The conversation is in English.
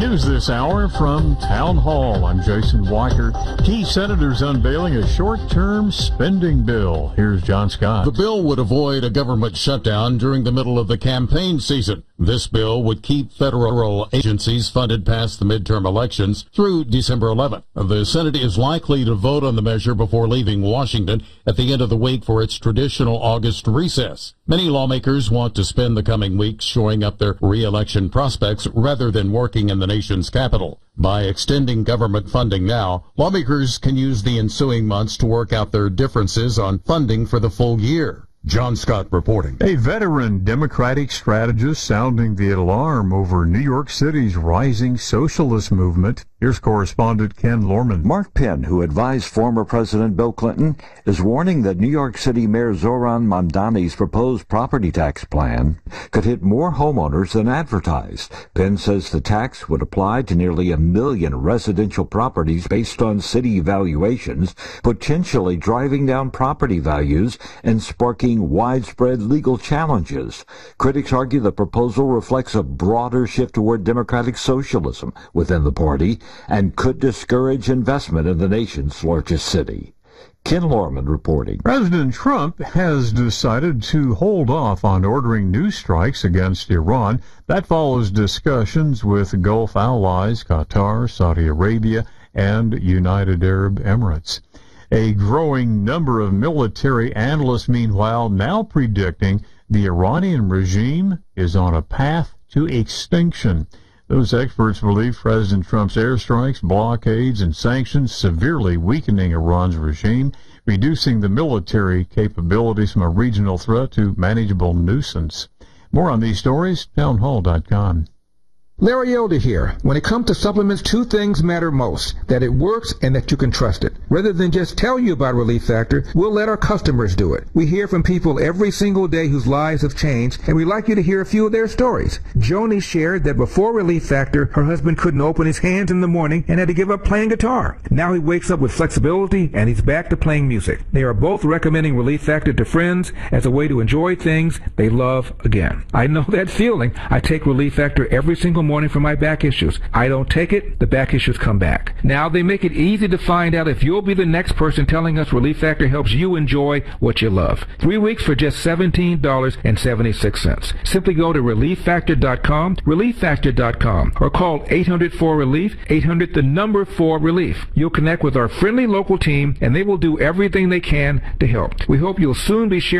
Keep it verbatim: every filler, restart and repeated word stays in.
News this hour from Town Hall. I'm Jason Weicker. Key senators unveiling a short-term spending bill. Here's John Scott. The bill would avoid a government shutdown during the middle of the campaign season. This bill would keep federal agencies funded past the midterm elections through December eleventh. The Senate is likely to vote on the measure before leaving Washington at the end of the week for its traditional August recess. Many lawmakers want to spend the coming weeks shoring up their re-election prospects rather than working in the nation's capital. By extending government funding now, lawmakers can use the ensuing months to work out their differences on funding for the full year. John Scott reporting. A veteran Democratic strategist sounding the alarm over New York City's rising socialist movement. Here's correspondent Ken Lorman. Mark Penn, who advised former President Bill Clinton, is warning that New York City Mayor Zohran Mamdani's proposed property tax plan could hit more homeowners than advertised. Penn says the tax would apply to nearly a million residential properties based on city valuations, potentially driving down property values and sparking widespread legal challenges. Critics argue the proposal reflects a broader shift toward democratic socialism within the party and could discourage investment in the nation's largest city. Ken Lorman reporting. President Trump has decided to hold off on ordering new strikes against Iran. That follows discussions with Gulf allies Qatar, Saudi Arabia, and United Arab Emirates. A growing number of military analysts, meanwhile, now predicting the Iranian regime is on a path to extinction. Those experts believe President Trump's airstrikes, blockades, and sanctions severely weakening Iran's regime, reducing the military capabilities from a regional threat to manageable nuisance. More on these stories, town hall dot com. Larry Elder here. When it comes to supplements, two things matter most: that it works and that you can trust it. Rather than just tell you about Relief Factor, we'll let our customers do it. We hear from people every single day whose lives have changed, and we'd like you to hear a few of their stories. Joni shared that before Relief Factor, her husband couldn't open his hands in the morning and had to give up playing guitar. Now he wakes up with flexibility and he's back to playing music. They are both recommending Relief Factor to friends as a way to enjoy things they love again. I know that feeling. I take Relief Factor every single morning for my back issues. I don't take it, the back issues come back. Now they make it easy to find out if you'll be the next person telling us Relief Factor helps you enjoy what you love. Three weeks for just seventeen dollars and seventy-six cents. Simply go to relief factor dot com, relief factor dot com, or call eight hundred four relief, eight hundred the number four relief. You'll connect with our friendly local team and they will do everything they can to help. We hope you'll soon be sharing